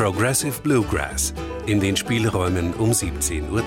Progressive Bluegrass in den Spielräumen um 17:30 Uhr.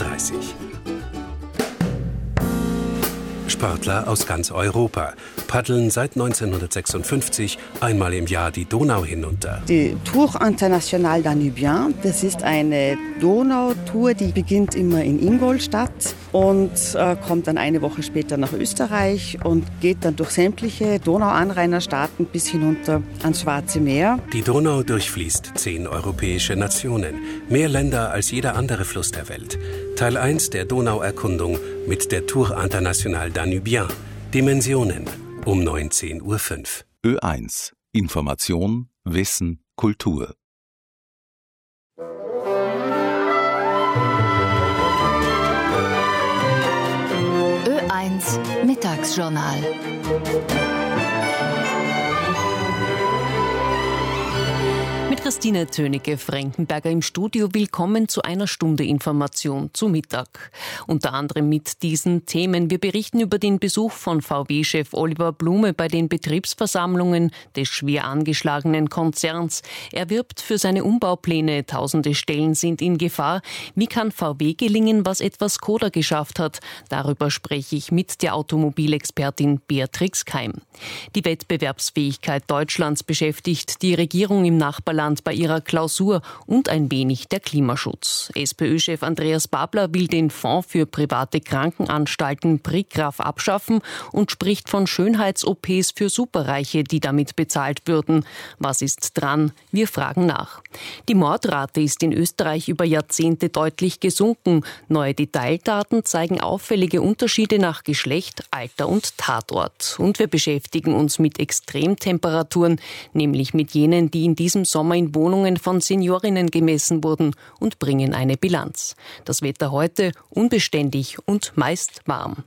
Sportler aus ganz Europa paddeln seit 1956 einmal im Jahr die Donau hinunter. Die Tour Internationale Danubien, das ist eine Donautour, die beginnt immer in Ingolstadt und kommt dann eine Woche später nach Österreich und geht dann durch sämtliche Donauanrainerstaaten bis hinunter ans Schwarze Meer. Die Donau durchfließt 10 europäische Nationen, mehr Länder als jeder andere Fluss der Welt. Teil 1 der Donauerkundung mit der Tour Internationale Danubien. Dimensionen um 19:05 Uhr. Ö1. Information, Wissen, Kultur. Ö1 Mittagsjournal. Mit Christine Tönecke-Frankenberger im Studio. Willkommen zu einer Stunde Information zu Mittag. Unter anderem mit diesen Themen. Wir berichten über den Besuch von VW-Chef Oliver Blume bei den Betriebsversammlungen des schwer angeschlagenen Konzerns. Er wirbt für seine Umbaupläne. Tausende Stellen sind in Gefahr. Wie kann VW gelingen, was etwa Skoda geschafft hat? Darüber spreche ich mit der Automobilexpertin Beatrix Keim. Die Wettbewerbsfähigkeit Deutschlands beschäftigt die Regierung im Nachbarland bei ihrer Klausur und ein wenig der Klimaschutz. SPÖ-Chef Andreas Babler will den Fonds für private Krankenanstalten PRIKRAF abschaffen und spricht von Schönheits-OPs für Superreiche, die damit bezahlt würden. Was ist dran? Wir fragen nach. Die Mordrate ist in Österreich über Jahrzehnte deutlich gesunken. Neue Detaildaten zeigen auffällige Unterschiede nach Geschlecht, Alter und Tatort. Und wir beschäftigen uns mit Extremtemperaturen, nämlich mit jenen, die in diesem Sommer in Wohnungen von Seniorinnen gemessen wurden, und bringen eine Bilanz. Das Wetter heute unbeständig und meist warm.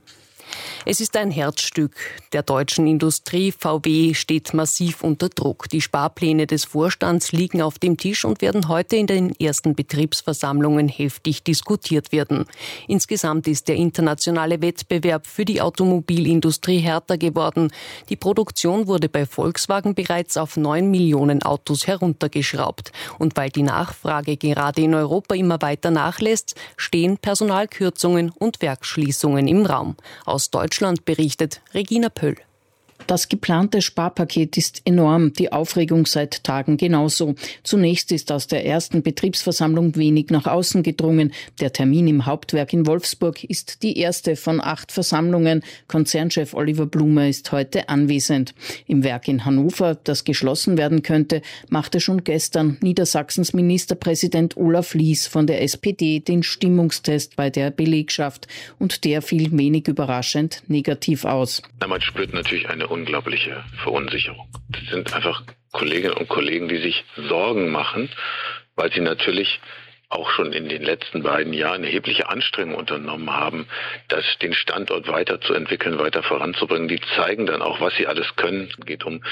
Es ist ein Herzstück der deutschen Industrie. VW steht massiv unter Druck. Die Sparpläne des Vorstands liegen auf dem Tisch und werden heute in den ersten Betriebsversammlungen heftig diskutiert werden. Insgesamt ist der internationale Wettbewerb für die Automobilindustrie härter geworden. Die Produktion wurde bei Volkswagen bereits auf 9 Millionen Autos heruntergeschraubt. Und weil die Nachfrage gerade in Europa immer weiter nachlässt, stehen Personalkürzungen und Werksschließungen im Raum. Aus Deutschland berichtet Regina Pöll. Das geplante Sparpaket ist enorm, die Aufregung seit Tagen genauso. Zunächst ist aus der ersten Betriebsversammlung wenig nach außen gedrungen. Der Termin im Hauptwerk in Wolfsburg ist die erste von 8 Versammlungen. Konzernchef Oliver Blume ist heute anwesend. Im Werk in Hannover, das geschlossen werden könnte, machte schon gestern Niedersachsens Ministerpräsident Olaf Lies von der SPD den Stimmungstest bei der Belegschaft. Und der fiel wenig überraschend negativ aus. Man spürt natürlich eine unglaubliche Verunsicherung. Das sind einfach Kolleginnen und Kollegen, die sich Sorgen machen, weil sie natürlich auch schon in den letzten beiden Jahren erhebliche Anstrengungen unternommen haben, den Standort weiterzuentwickeln, weiter voranzubringen. Die zeigen dann auch, was sie alles können. Es geht um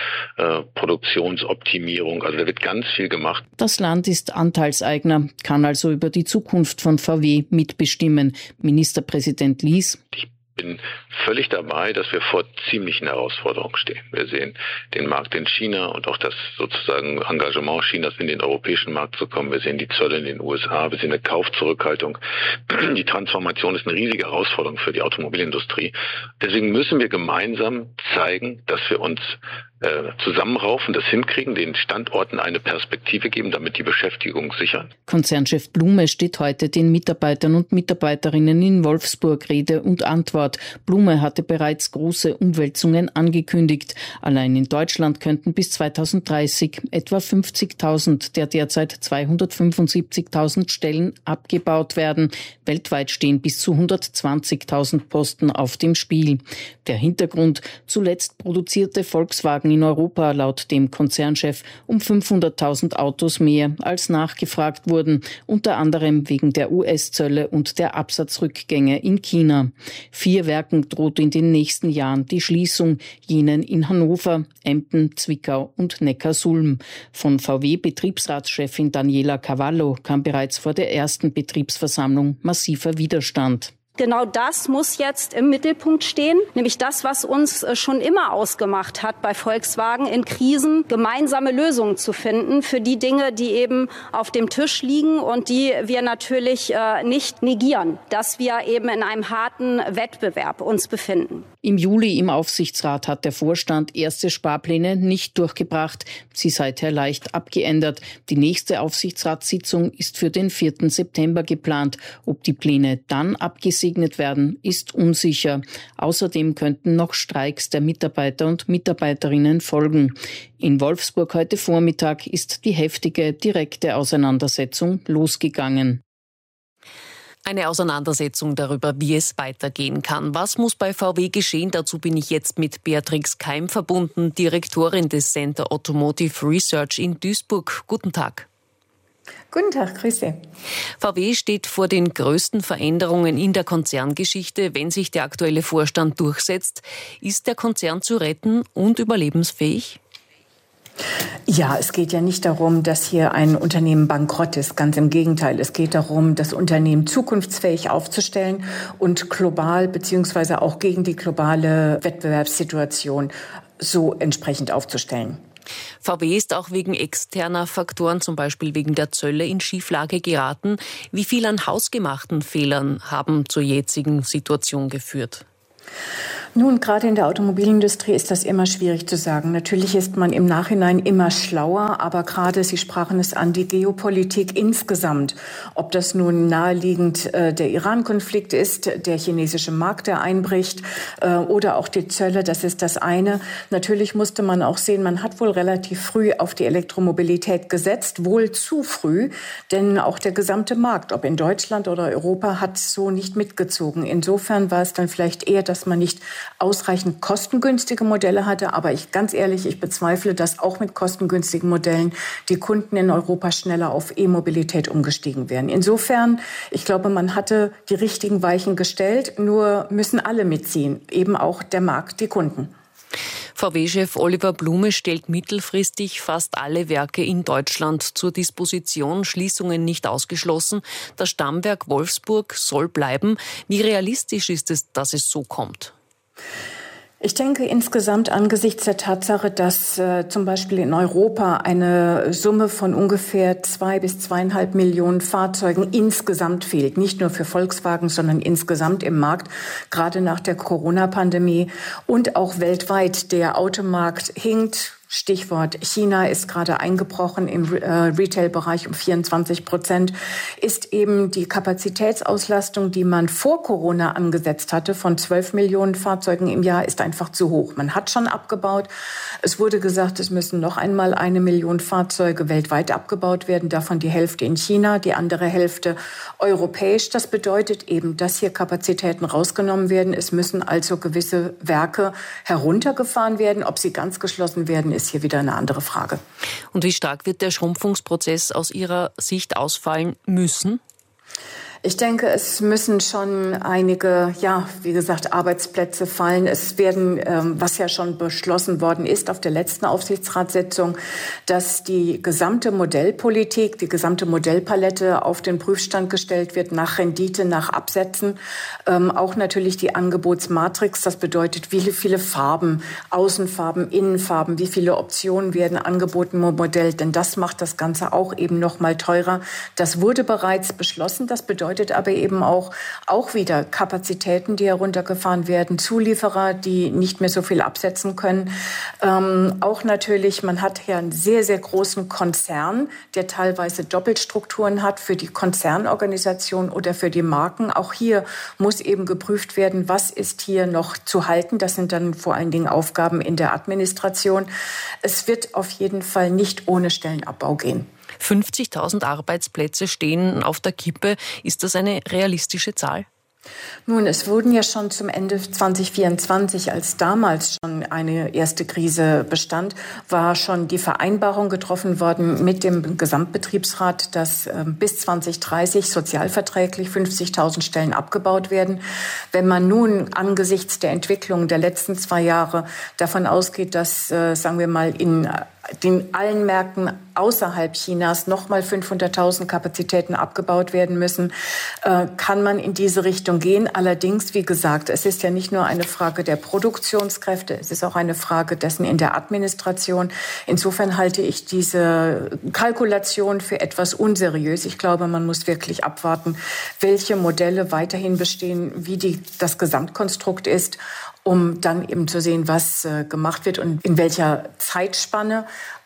Produktionsoptimierung. Also da wird ganz viel gemacht. Das Land ist Anteilseigner, kann also über die Zukunft von VW mitbestimmen. Ministerpräsident Lies: Ich bin völlig dabei, dass wir vor ziemlichen Herausforderungen stehen. Wir sehen den Markt in China und auch das sozusagen Engagement Chinas in den europäischen Markt zu kommen. Wir sehen die Zölle in den USA, wir sehen eine Kaufzurückhaltung. Die Transformation ist eine riesige Herausforderung für die Automobilindustrie. Deswegen müssen wir gemeinsam zeigen, dass wir uns zusammenraufen, das hinkriegen, den Standorten eine Perspektive geben, damit die Beschäftigung sichern. Konzernchef Blume steht heute den Mitarbeitern und Mitarbeiterinnen in Wolfsburg Rede und Antwort. Blume hatte bereits große Umwälzungen angekündigt. Allein in Deutschland könnten bis 2030 etwa 50.000 der derzeit 275.000 Stellen abgebaut werden. Weltweit stehen bis zu 120.000 Posten auf dem Spiel. Der Hintergrund: zuletzt produzierte Volkswagen in Europa laut dem Konzernchef um 500.000 Autos mehr, als nachgefragt wurden, unter anderem wegen der US-Zölle und der Absatzrückgänge in China. 4 Werken droht in den nächsten Jahren die Schließung, jenen in Hannover, Emden, Zwickau und Neckarsulm. Von VW-Betriebsratschefin Daniela Cavallo kam bereits vor der ersten Betriebsversammlung massiver Widerstand. Genau das muss jetzt im Mittelpunkt stehen, nämlich das, was uns schon immer ausgemacht hat bei Volkswagen, in Krisen gemeinsame Lösungen zu finden für die Dinge, die eben auf dem Tisch liegen und die wir natürlich nicht negieren, dass wir eben in einem harten Wettbewerb uns befinden. Im Juli im Aufsichtsrat hat der Vorstand erste Sparpläne nicht durchgebracht, sie seither leicht abgeändert. Die nächste Aufsichtsratssitzung ist für den 4. September geplant. Ob die Pläne dann abgesegnet werden, ist unsicher. Außerdem könnten noch Streiks der Mitarbeiter und Mitarbeiterinnen folgen. In Wolfsburg heute Vormittag ist die heftige, direkte Auseinandersetzung losgegangen. Eine Auseinandersetzung darüber, wie es weitergehen kann. Was muss bei VW geschehen? Dazu bin ich jetzt mit Beatrix Keim verbunden, Direktorin des Center Automotive Research in Duisburg. Guten Tag. Guten Tag, grüße. VW steht vor den größten Veränderungen in der Konzerngeschichte, wenn sich der aktuelle Vorstand durchsetzt. Ist der Konzern zu retten und überlebensfähig? Ja, es geht ja nicht darum, dass hier ein Unternehmen bankrott ist. Ganz im Gegenteil. Es geht darum, das Unternehmen zukunftsfähig aufzustellen und global beziehungsweise auch gegen die globale Wettbewerbssituation so entsprechend aufzustellen. VW ist auch wegen externer Faktoren, zum Beispiel wegen der Zölle, in Schieflage geraten. Wie viel an hausgemachten Fehlern haben zur jetzigen Situation geführt? Nun, gerade in der Automobilindustrie ist das immer schwierig zu sagen. Natürlich ist man im Nachhinein immer schlauer, aber gerade, Sie sprachen es an, die Geopolitik insgesamt, ob das nun naheliegend der Iran-Konflikt ist, der chinesische Markt, der einbricht, oder auch die Zölle, das ist das eine. Natürlich musste man auch sehen, man hat wohl relativ früh auf die Elektromobilität gesetzt, wohl zu früh, denn auch der gesamte Markt, ob in Deutschland oder Europa, hat so nicht mitgezogen. Insofern war es dann vielleicht eher, dass man nicht ausreichend kostengünstige Modelle hatte. Aber ganz ehrlich, ich bezweifle, dass auch mit kostengünstigen Modellen die Kunden in Europa schneller auf E-Mobilität umgestiegen wären. Insofern, ich glaube, man hatte die richtigen Weichen gestellt, nur müssen alle mitziehen, eben auch der Markt, die Kunden. VW-Chef Oliver Blume stellt mittelfristig fast alle Werke in Deutschland zur Disposition, Schließungen nicht ausgeschlossen. Das Stammwerk Wolfsburg soll bleiben. Wie realistisch ist es, dass es so kommt? Ich denke insgesamt angesichts der Tatsache, dass zum Beispiel in Europa eine Summe von ungefähr 2 bis 2,5 Millionen Fahrzeugen insgesamt fehlt. Nicht nur für Volkswagen, sondern insgesamt im Markt, gerade nach der Corona-Pandemie. Und auch weltweit der Automarkt hinkt. Stichwort China ist gerade eingebrochen im Retail-Bereich um 24%, ist eben die Kapazitätsauslastung, die man vor Corona angesetzt hatte, von 12 Millionen Fahrzeugen im Jahr, ist einfach zu hoch. Man hat schon abgebaut. Es wurde gesagt, es müssen noch einmal 1 Million Fahrzeuge weltweit abgebaut werden, davon die Hälfte in China, die andere Hälfte europäisch. Das bedeutet eben, dass hier Kapazitäten rausgenommen werden. Es müssen also gewisse Werke heruntergefahren werden. Ob sie ganz geschlossen werden, ist hier wieder eine andere Frage. Und wie stark wird der Schrumpfungsprozess aus Ihrer Sicht ausfallen müssen? Ich denke, es müssen schon einige, wie gesagt, Arbeitsplätze fallen. Es werden, was ja schon beschlossen worden ist auf der letzten Aufsichtsratssitzung, dass die gesamte Modellpolitik, die gesamte Modellpalette auf den Prüfstand gestellt wird, nach Rendite, nach Absätzen. Auch natürlich die Angebotsmatrix, das bedeutet, wie viele Farben, Außenfarben, Innenfarben, wie viele Optionen werden angeboten im Modell. Denn das macht das Ganze auch eben noch mal teurer. Das wurde bereits beschlossen. Das bedeutet aber eben auch wieder Kapazitäten, die heruntergefahren werden, Zulieferer, die nicht mehr so viel absetzen können. Auch natürlich, man hat hier einen sehr, sehr großen Konzern, der teilweise Doppelstrukturen hat für die Konzernorganisation oder für die Marken. Auch hier muss eben geprüft werden, was ist hier noch zu halten. Das sind dann vor allen Dingen Aufgaben in der Administration. Es wird auf jeden Fall nicht ohne Stellenabbau gehen. 50.000 Arbeitsplätze stehen auf der Kippe. Ist das eine realistische Zahl? Nun, es wurden ja schon zum Ende 2024, als damals schon eine erste Krise bestand, war schon die Vereinbarung getroffen worden mit dem Gesamtbetriebsrat, dass bis 2030 sozialverträglich 50.000 Stellen abgebaut werden. Wenn man nun angesichts der Entwicklung der letzten 2 Jahre davon ausgeht, dass, sagen wir mal, in allen Märkten außerhalb Chinas nochmal 500.000 Kapazitäten abgebaut werden müssen, kann man in diese Richtung gehen. Allerdings, wie gesagt, es ist ja nicht nur eine Frage der Produktionskräfte, es ist auch eine Frage dessen in der Administration. Insofern halte ich diese Kalkulation für etwas unseriös. Ich glaube, man muss wirklich abwarten, welche Modelle weiterhin bestehen, wie das Gesamtkonstrukt ist, um dann eben zu sehen, was gemacht wird und in welcher Zeitspanne.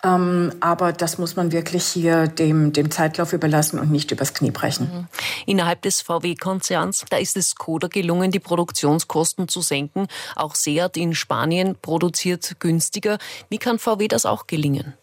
Aber das muss man wirklich hier dem Zeitlauf überlassen und nicht übers Knie brechen. Innerhalb des VW-Konzerns, da ist es Škoda gelungen, die Produktionskosten zu senken. Auch Seat in Spanien produziert günstiger. Wie kann VW das auch gelingen?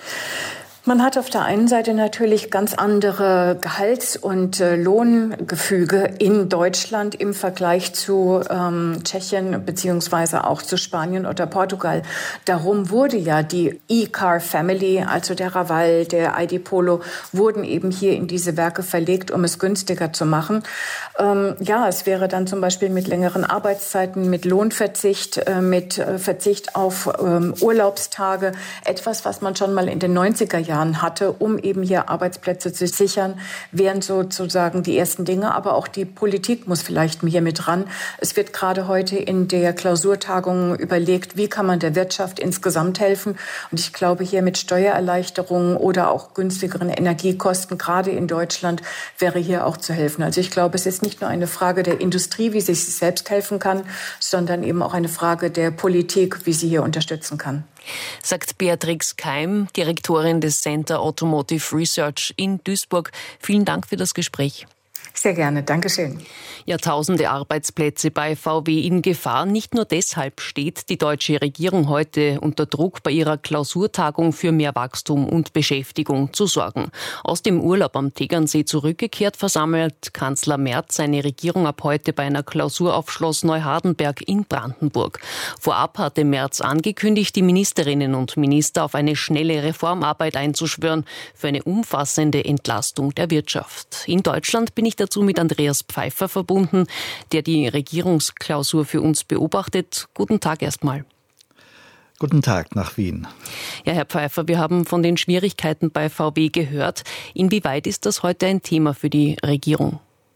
Man hat auf der einen Seite natürlich ganz andere Gehalts- und Lohngefüge in Deutschland im Vergleich zu Tschechien beziehungsweise auch zu Spanien oder Portugal. Darum wurde ja die E-Car Family, also der Raval, der ID Polo, wurden eben hier in diese Werke verlegt, um es günstiger zu machen. Es wäre dann zum Beispiel mit längeren Arbeitszeiten, mit Lohnverzicht, mit Verzicht auf Urlaubstage, etwas, was man schon mal in den 90er Jahren hatte, um eben hier Arbeitsplätze zu sichern, wären sozusagen die ersten Dinge. Aber auch die Politik muss vielleicht hier mit ran. Es wird gerade heute in der Klausurtagung überlegt, wie kann man der Wirtschaft insgesamt helfen. Und ich glaube, hier mit Steuererleichterungen oder auch günstigeren Energiekosten, gerade in Deutschland, wäre hier auch zu helfen. Also ich glaube, es ist nicht nur eine Frage der Industrie, wie sie sich selbst helfen kann, sondern eben auch eine Frage der Politik, wie sie hier unterstützen kann. Sagt Beatrix Keim, Direktorin des Center Automotive Research in Duisburg. Vielen Dank für das Gespräch. Sehr gerne, Dankeschön. Tausende Arbeitsplätze bei VW in Gefahr. Nicht nur deshalb steht die deutsche Regierung heute unter Druck, bei ihrer Klausurtagung für mehr Wachstum und Beschäftigung zu sorgen. Aus dem Urlaub am Tegernsee zurückgekehrt, versammelt Kanzler Merz seine Regierung ab heute bei einer Klausur auf Schloss Neuhardenberg in Brandenburg. Vorab hatte Merz angekündigt, die Ministerinnen und Minister auf eine schnelle Reformarbeit einzuschwören für eine umfassende Entlastung der Wirtschaft. In Deutschland bin ich dazu mit Andreas Pfeiffer verbunden, der die Regierungsklausur für uns beobachtet. Guten Tag erstmal. Guten Tag nach Wien. Ja, Herr Pfeiffer, wir haben von den Schwierigkeiten bei VW gehört. Inwieweit ist das heute ein Thema für die Regierung?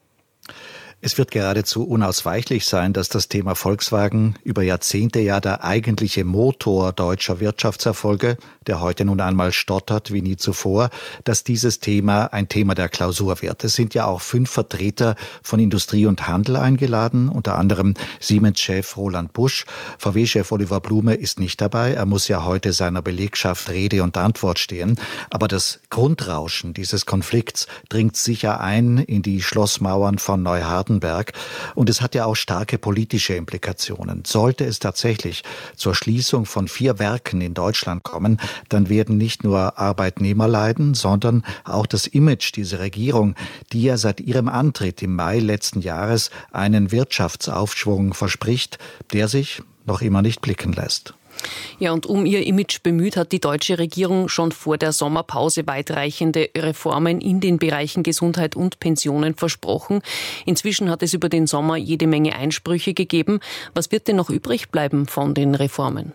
Es wird geradezu unausweichlich sein, dass das Thema Volkswagen über Jahrzehnte ja der eigentliche Motor deutscher Wirtschaftserfolge, der heute nun einmal stottert wie nie zuvor, dass dieses Thema ein Thema der Klausur wird. Es sind ja auch 5 Vertreter von Industrie und Handel eingeladen, unter anderem Siemens-Chef Roland Busch. VW-Chef Oliver Blume ist nicht dabei. Er muss ja heute seiner Belegschaft Rede und Antwort stehen. Aber das Grundrauschen dieses Konflikts dringt sicher ein in die Schlossmauern von Neuhardenberg. Und es hat ja auch starke politische Implikationen. Sollte es tatsächlich zur Schließung von 4 Werken in Deutschland kommen, dann werden nicht nur Arbeitnehmer leiden, sondern auch das Image dieser Regierung, die ja seit ihrem Antritt im Mai letzten Jahres einen Wirtschaftsaufschwung verspricht, der sich noch immer nicht blicken lässt. Ja, und um ihr Image bemüht, hat die deutsche Regierung schon vor der Sommerpause weitreichende Reformen in den Bereichen Gesundheit und Pensionen versprochen. Inzwischen hat es über den Sommer jede Menge Einsprüche gegeben. Was wird denn noch übrig bleiben von den Reformen?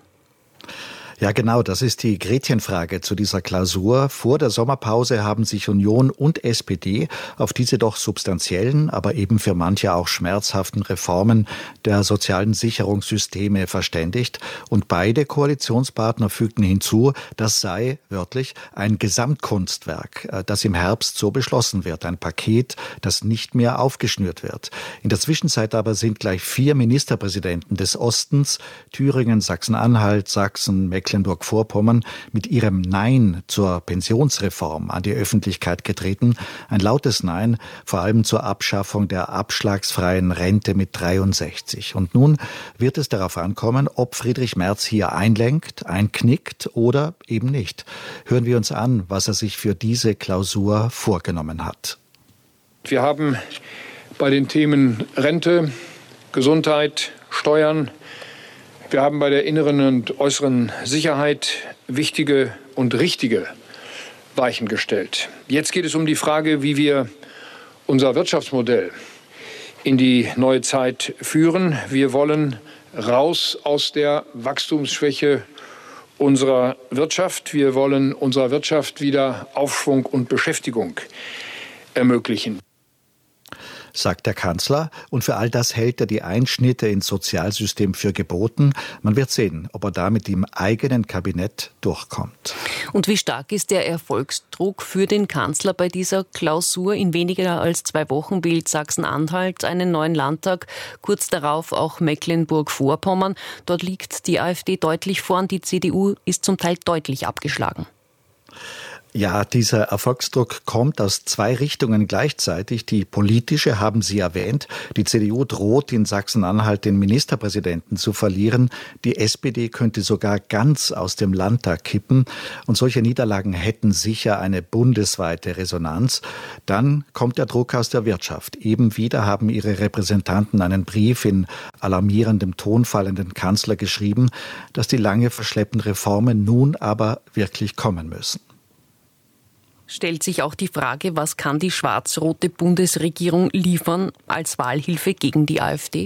Ja, genau, das ist die Gretchenfrage zu dieser Klausur. Vor der Sommerpause haben sich Union und SPD auf diese doch substanziellen, aber eben für manche auch schmerzhaften Reformen der sozialen Sicherungssysteme verständigt. Und beide Koalitionspartner fügten hinzu, das sei wörtlich ein Gesamtkunstwerk, das im Herbst so beschlossen wird. Ein Paket, das nicht mehr aufgeschnürt wird. In der Zwischenzeit aber sind gleich 4 Ministerpräsidenten des Ostens, Thüringen, Sachsen-Anhalt, Sachsen, Mecklenburg-Vorpommern, mit ihrem Nein zur Pensionsreform an die Öffentlichkeit getreten. Ein lautes Nein, vor allem zur Abschaffung der abschlagsfreien Rente mit 63. Und nun wird es darauf ankommen, ob Friedrich Merz hier einlenkt, einknickt oder eben nicht. Hören wir uns an, was er sich für diese Klausur vorgenommen hat. Wir haben bei den Themen Rente, Gesundheit, Steuern, wir haben bei der inneren und äußeren Sicherheit wichtige und richtige Weichen gestellt. Jetzt geht es um die Frage, wie wir unser Wirtschaftsmodell in die neue Zeit führen. Wir wollen raus aus der Wachstumsschwäche unserer Wirtschaft. Wir wollen unserer Wirtschaft wieder Aufschwung und Beschäftigung ermöglichen, sagt der Kanzler. Und für all das hält er die Einschnitte ins Sozialsystem für geboten. Man wird sehen, ob er damit im eigenen Kabinett durchkommt. Und wie stark ist der Erfolgsdruck für den Kanzler bei dieser Klausur? In weniger als 2 Wochen wählt Sachsen-Anhalt einen neuen Landtag, kurz darauf auch Mecklenburg-Vorpommern. Dort liegt die AfD deutlich vorn, die CDU ist zum Teil deutlich abgeschlagen. Ja, dieser Erfolgsdruck kommt aus 2 Richtungen gleichzeitig. Die politische haben Sie erwähnt. Die CDU droht in Sachsen-Anhalt den Ministerpräsidenten zu verlieren. Die SPD könnte sogar ganz aus dem Landtag kippen. Und solche Niederlagen hätten sicher eine bundesweite Resonanz. Dann kommt der Druck aus der Wirtschaft. Eben wieder haben Ihre Repräsentanten einen Brief in alarmierendem Tonfall an den Kanzler geschrieben, dass die lange verschleppten Reformen nun aber wirklich kommen müssen. Stellt sich auch die Frage, was kann die schwarz-rote Bundesregierung liefern als Wahlhilfe gegen die AfD?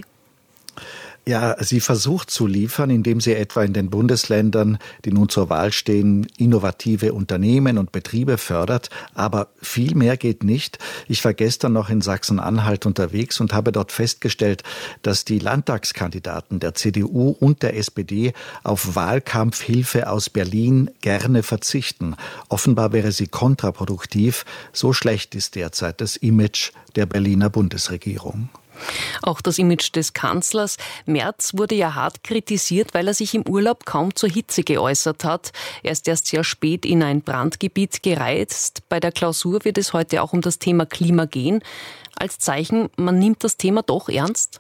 Ja, sie versucht zu liefern, indem sie etwa in den Bundesländern, die nun zur Wahl stehen, innovative Unternehmen und Betriebe fördert. Aber viel mehr geht nicht. Ich war gestern noch in Sachsen-Anhalt unterwegs und habe dort festgestellt, dass die Landtagskandidaten der CDU und der SPD auf Wahlkampfhilfe aus Berlin gerne verzichten. Offenbar wäre sie kontraproduktiv. So schlecht ist derzeit das Image der Berliner Bundesregierung. Auch das Image des Kanzlers. Merz wurde ja hart kritisiert, weil er sich im Urlaub kaum zur Hitze geäußert hat. Er ist erst sehr spät in ein Brandgebiet gereist. Bei der Klausur wird es heute auch um das Thema Klima gehen. Als Zeichen, man nimmt das Thema doch ernst?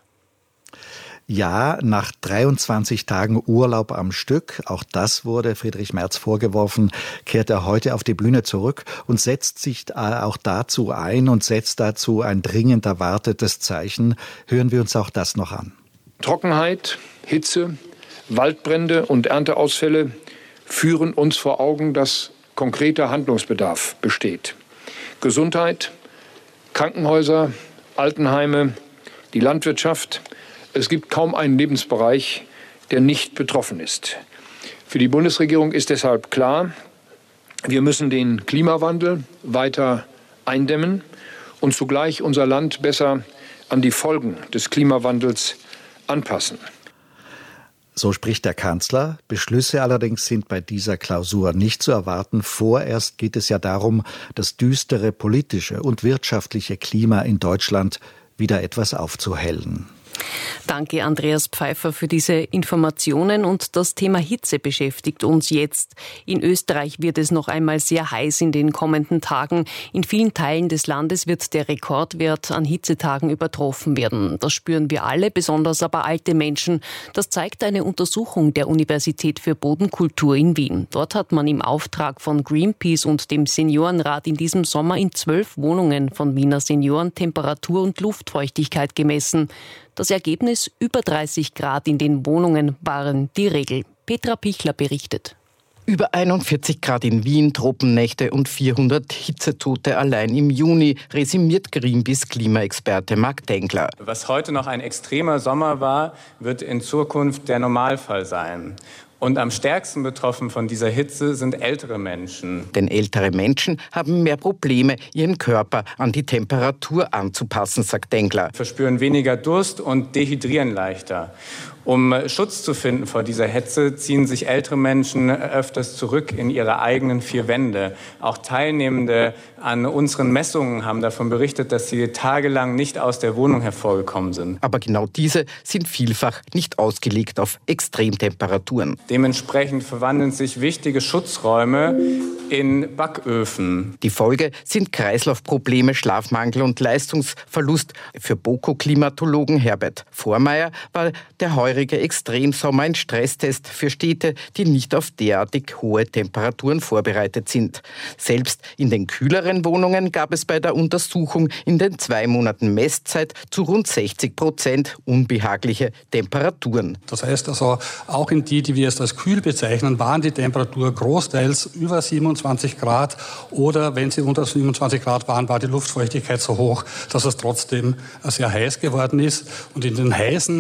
Ja, nach 23 Tagen Urlaub am Stück, auch das wurde Friedrich Merz vorgeworfen, kehrt er heute auf die Bühne zurück und setzt sich auch dazu ein und setzt dazu ein dringend erwartetes Zeichen. Hören wir uns auch das noch an. Trockenheit, Hitze, Waldbrände und Ernteausfälle führen uns vor Augen, dass konkreter Handlungsbedarf besteht. Gesundheit, Krankenhäuser, Altenheime, die Landwirtschaft. Es gibt kaum einen Lebensbereich, der nicht betroffen ist. Für die Bundesregierung ist deshalb klar, wir müssen den Klimawandel weiter eindämmen und zugleich unser Land besser an die Folgen des Klimawandels anpassen. So spricht der Kanzler. Beschlüsse allerdings sind bei dieser Klausur nicht zu erwarten. Vorerst geht es ja darum, das düstere politische und wirtschaftliche Klima in Deutschland wieder etwas aufzuhellen. Danke, Andreas Pfeiffer, für diese Informationen. Und das Thema Hitze beschäftigt uns jetzt. In Österreich wird es noch einmal sehr heiß in den kommenden Tagen. In vielen Teilen des Landes wird der Rekordwert an Hitzetagen übertroffen werden. Das spüren wir alle, besonders aber alte Menschen. Das zeigt eine Untersuchung der Universität für Bodenkultur in Wien. Dort hat man im Auftrag von Greenpeace und dem Seniorenrat in diesem Sommer in 12 Wohnungen von Wiener Senioren Temperatur und Luftfeuchtigkeit gemessen. Das Ergebnis: über 30 Grad in den Wohnungen waren die Regel. Petra Pichler berichtet. Über 41 Grad in Wien, Tropennächte und 400 Hitzetote allein im Juni, resümiert Greenpeace-Klimaexperte Marc Dengler. Was heute noch ein extremer Sommer war, wird in Zukunft der Normalfall sein. Und am stärksten betroffen von dieser Hitze sind ältere Menschen. Denn ältere Menschen haben mehr Probleme, ihren Körper an die Temperatur anzupassen, sagt Dengler. Verspüren weniger Durst und dehydrieren leichter. Um Schutz zu finden vor dieser Hitze, ziehen sich ältere Menschen öfters zurück in ihre eigenen 4 Wände. Auch Teilnehmende an unseren Messungen haben davon berichtet, dass sie tagelang nicht aus der Wohnung hervorgekommen sind. Aber genau diese sind vielfach nicht ausgelegt auf Extremtemperaturen. Dementsprechend verwandeln sich wichtige Schutzräume in Backöfen. Die Folge sind Kreislaufprobleme, Schlafmangel und Leistungsverlust. Für BOKU-Klimatologen Herbert Vormeier war der heurige Extremsommer ein Stresstest für Städte, die nicht auf derartig hohe Temperaturen vorbereitet sind. Selbst in den kühleren Wohnungen gab es bei der Untersuchung in den 2 Monaten Messzeit zu rund 60% unbehagliche Temperaturen. Das heißt also, auch in die wir jetzt als kühl bezeichnen, waren die Temperatur großteils über 27 Grad oder wenn sie unter 27 Grad waren, war die Luftfeuchtigkeit so hoch, dass es trotzdem sehr heiß geworden ist. Und in den heißen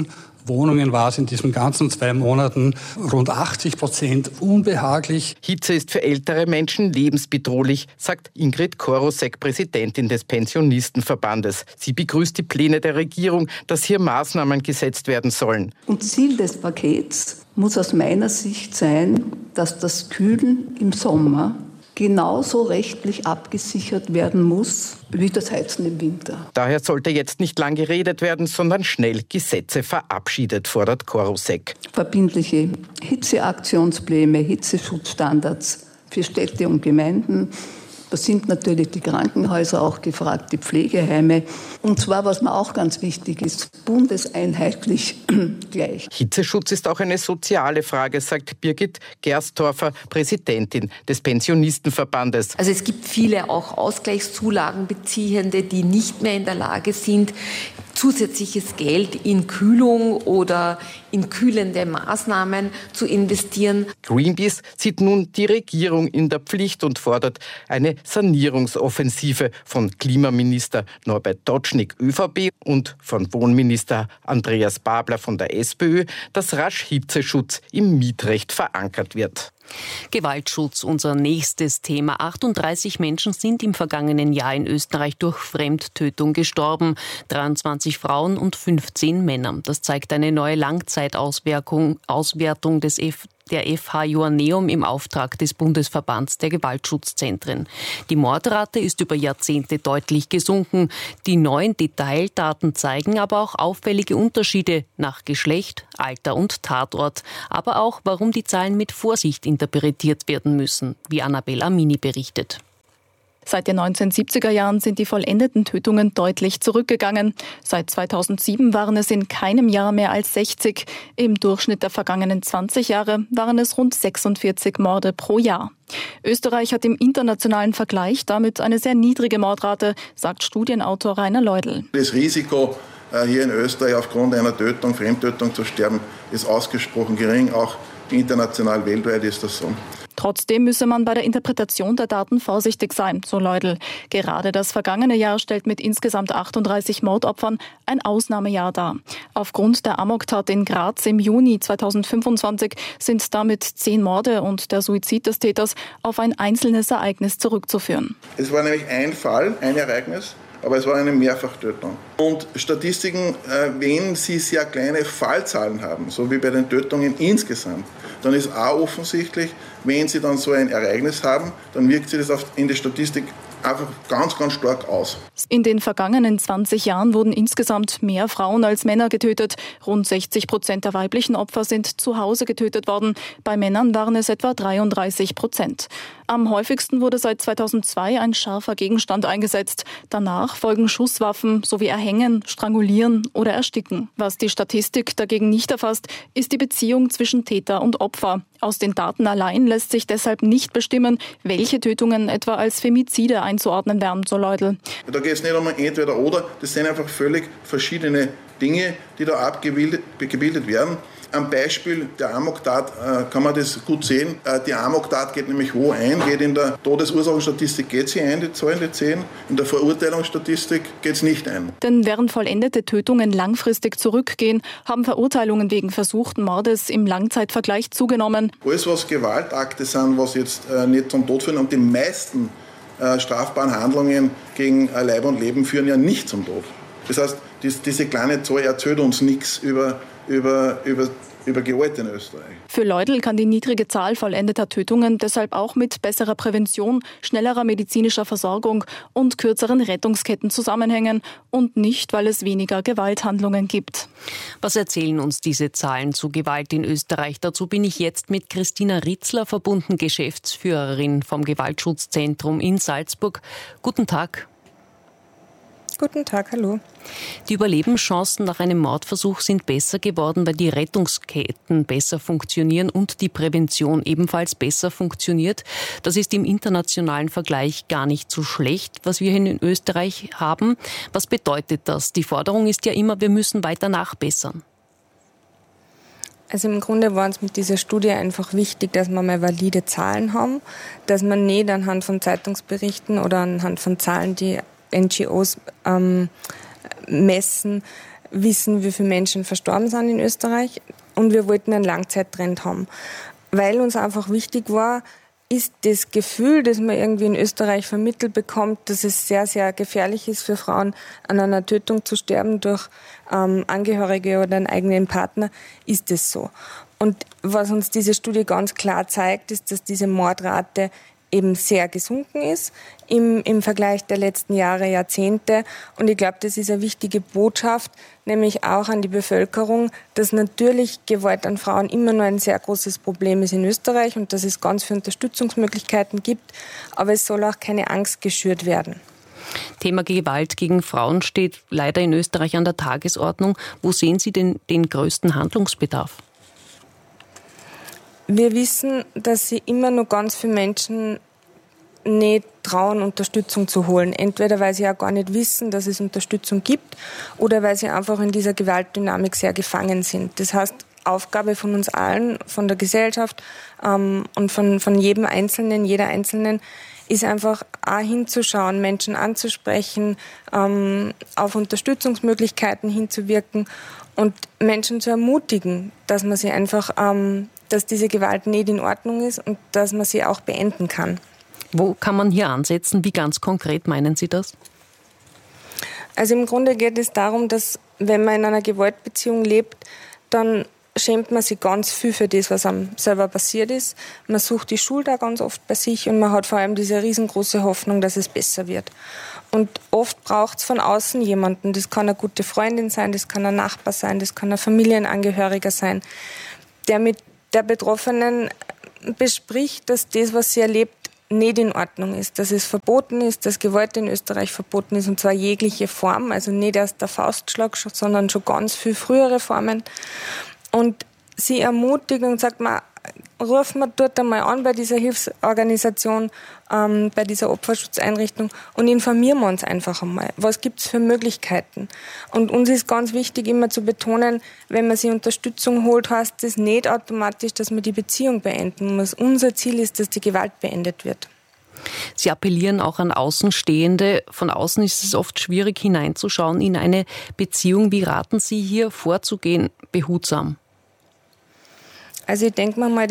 Wohnungen war es in diesen ganzen 2 Monaten rund 80% unbehaglich. Hitze ist für ältere Menschen lebensbedrohlich, sagt Ingrid Korosek, Präsidentin des Pensionistenverbandes. Sie begrüßt die Pläne der Regierung, dass hier Maßnahmen gesetzt werden sollen. Und Ziel des Pakets muss aus meiner Sicht sein, dass das Kühlen im Sommer genauso rechtlich abgesichert werden muss wie das Heizen im Winter. Daher sollte jetzt nicht lang geredet werden, sondern schnell Gesetze verabschiedet, fordert Korosek. Verbindliche Hitzeaktionspläne, Hitzeschutzstandards für Städte und Gemeinden. Da sind natürlich die Krankenhäuser auch gefragt, die Pflegeheime. Und zwar, was mir auch ganz wichtig ist, bundeseinheitlich gleich. Hitzeschutz ist auch eine soziale Frage, sagt Birgit Gerstorfer, Präsidentin des Pensionistenverbandes. Also es gibt viele auch Ausgleichszulagenbeziehende, die nicht mehr in der Lage sind, zusätzliches Geld in Kühlung oder in kühlende Maßnahmen zu investieren. Greenpeace sieht nun die Regierung in der Pflicht und fordert eine Sanierungsoffensive von Klimaminister Norbert Dotschnig ÖVP und von Wohnminister Andreas Babler von der SPÖ, dass rasch Hitzeschutz im Mietrecht verankert wird. Gewaltschutz, unser nächstes Thema. 38 Menschen sind im vergangenen Jahr in Österreich durch Fremdtötung gestorben. 23 Frauen und 15 Männer. Das zeigt eine neue Langzeitauswertung der FH Joanneum im Auftrag des Bundesverbands der Gewaltschutzzentren. Die Mordrate ist über Jahrzehnte deutlich gesunken. Die neuen Detaildaten zeigen aber auch auffällige Unterschiede nach Geschlecht, Alter und Tatort. Aber auch, warum die Zahlen mit Vorsicht interpretiert werden müssen, wie Annabella Amini berichtet. Seit den 1970er Jahren sind die vollendeten Tötungen deutlich zurückgegangen. Seit 2007 waren es in keinem Jahr mehr als 60. Im Durchschnitt der vergangenen 20 Jahre waren es rund 46 Morde pro Jahr. Österreich hat im internationalen Vergleich damit eine sehr niedrige Mordrate, sagt Studienautor Rainer Leudl. Das Risiko, hier in Österreich aufgrund einer Tötung, Fremdtötung zu sterben, ist ausgesprochen gering. Auch international, weltweit ist das so. Trotzdem müsse man bei der Interpretation der Daten vorsichtig sein, so Leudl. Gerade das vergangene Jahr stellt mit insgesamt 38 Mordopfern ein Ausnahmejahr dar. Aufgrund der Amoktat in Graz im Juni 2025 sind damit 10 Morde und der Suizid des Täters auf ein einzelnes Ereignis zurückzuführen. Es war nämlich ein Fall, ein Ereignis, aber es war eine Mehrfachtötung. Und Statistiken, wenn sie sehr kleine Fallzahlen haben, so wie bei den Tötungen insgesamt, dann ist auch offensichtlich, wenn sie dann so ein Ereignis haben, dann wirkt sich das in der Statistik einfach ganz, ganz stark aus. In den vergangenen 20 Jahren wurden insgesamt mehr Frauen als Männer getötet. Rund 60% der weiblichen Opfer sind zu Hause getötet worden. Bei Männern waren es etwa 33%. Am häufigsten wurde seit 2002 ein scharfer Gegenstand eingesetzt. Danach folgen Schusswaffen sowie Erhängen, Strangulieren oder Ersticken. Was die Statistik dagegen nicht erfasst, ist die Beziehung zwischen Täter und Opfer. Aus den Daten allein lässt sich deshalb nicht bestimmen, welche Tötungen etwa als Femizide einzuordnen wären, so Leudl. Da geht es nicht um ein Entweder-Oder, das sind einfach völlig verschiedene Dinge, die da abgebildet werden. Am Beispiel der Amoktat kann man das gut sehen. Die Amoktat geht nämlich wo ein? Geht in der Todesursachenstatistik geht sie ein, die Zahlen, die 10. In der Verurteilungsstatistik geht es nicht ein. Denn während vollendete Tötungen langfristig zurückgehen, haben Verurteilungen wegen versuchten Mordes im Langzeitvergleich zugenommen. Alles, was Gewaltakte sind, was jetzt nicht zum Tod führen, und die meisten strafbaren Handlungen gegen Leib und Leben führen ja nicht zum Tod. Das heißt, diese kleine Zahl erzählt uns nichts über Gewalt in Österreich. Für Leudl kann die niedrige Zahl vollendeter Tötungen deshalb auch mit besserer Prävention, schnellerer medizinischer Versorgung und kürzeren Rettungsketten zusammenhängen und nicht, weil es weniger Gewalthandlungen gibt. Was erzählen uns diese Zahlen zu Gewalt in Österreich? Dazu bin ich jetzt mit Christina Ritzler verbunden, Geschäftsführerin vom Gewaltschutzzentrum in Salzburg. Guten Tag. Guten Tag, hallo. Die Überlebenschancen nach einem Mordversuch sind besser geworden, weil die Rettungsketten besser funktionieren und die Prävention ebenfalls besser funktioniert. Das ist im internationalen Vergleich gar nicht so schlecht, was wir hier in Österreich haben. Was bedeutet das? Die Forderung ist ja immer, wir müssen weiter nachbessern. Also im Grunde war uns mit dieser Studie einfach wichtig, dass wir mal valide Zahlen haben, dass man nicht anhand von Zeitungsberichten oder anhand von Zahlen, die NGOs messen, wissen, wie viele Menschen verstorben sind in Österreich, und wir wollten einen Langzeittrend haben. Weil uns einfach wichtig war, ist das Gefühl, das man irgendwie in Österreich vermittelt bekommt, dass es sehr, sehr gefährlich ist für Frauen, an einer Tötung zu sterben durch Angehörige oder einen eigenen Partner, ist es so. Und was uns diese Studie ganz klar zeigt, ist, dass diese Mordrate eben sehr gesunken ist im Vergleich der letzten Jahre, Jahrzehnte. Und ich glaube, das ist eine wichtige Botschaft, nämlich auch an die Bevölkerung, dass natürlich Gewalt an Frauen immer noch ein sehr großes Problem ist in Österreich und dass es ganz viele Unterstützungsmöglichkeiten gibt. Aber es soll auch keine Angst geschürt werden. Thema Gewalt gegen Frauen steht leider in Österreich an der Tagesordnung. Wo sehen Sie denn den größten Handlungsbedarf? Wir wissen, dass sich immer noch ganz viele Menschen nicht trauen, Unterstützung zu holen. Entweder weil sie auch gar nicht wissen, dass es Unterstützung gibt, oder weil sie einfach in dieser Gewaltdynamik sehr gefangen sind. Das heißt, Aufgabe von uns allen, von der Gesellschaft und von jedem Einzelnen, jeder Einzelnen, ist einfach auch hinzuschauen, Menschen anzusprechen, auf Unterstützungsmöglichkeiten hinzuwirken und Menschen zu ermutigen, dass man sie einfach, dass diese Gewalt nicht in Ordnung ist und dass man sie auch beenden kann. Wo kann man hier ansetzen? Wie ganz konkret meinen Sie das? Also im Grunde geht es darum, dass wenn man in einer Gewaltbeziehung lebt, dann schämt man sich ganz viel für das, was einem selber passiert ist. Man sucht die Schuld auch ganz oft bei sich und man hat vor allem diese riesengroße Hoffnung, dass es besser wird. Und oft braucht es von außen jemanden. Das kann eine gute Freundin sein, das kann ein Nachbar sein, das kann ein Familienangehöriger sein, der mit der Betroffenen bespricht, dass das, was sie erlebt, nicht in Ordnung ist, dass es verboten ist, dass Gewalt in Österreich verboten ist, und zwar jegliche Form, also nicht erst der Faustschlag, sondern schon ganz viel frühere Formen. Und sie ermutigt und sagt, rufen wir dort einmal an bei dieser Hilfsorganisation, bei dieser Opferschutzeinrichtung, und informieren wir uns einfach einmal. Was gibt es für Möglichkeiten? Und uns ist ganz wichtig, immer zu betonen, wenn man sich Unterstützung holt, heißt das nicht automatisch, dass man die Beziehung beenden muss. Unser Ziel ist, dass die Gewalt beendet wird. Sie appellieren auch an Außenstehende. Von außen ist es oft schwierig hineinzuschauen in eine Beziehung. Wie raten Sie hier vorzugehen, behutsam? Also ich denke mir mal,